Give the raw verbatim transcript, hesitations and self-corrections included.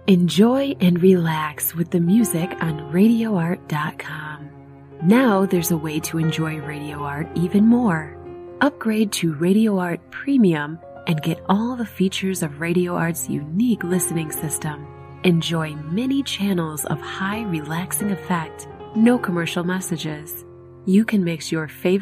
Enjoy and relax with the music on radio art dot com. Now there's a way to enjoy Radio Art even more. Upgrade to Radio Art Premium and get all the features of Radio Art's unique listening system. Enjoy many channels of high relaxing effect, no commercial messages. You can mix your favorite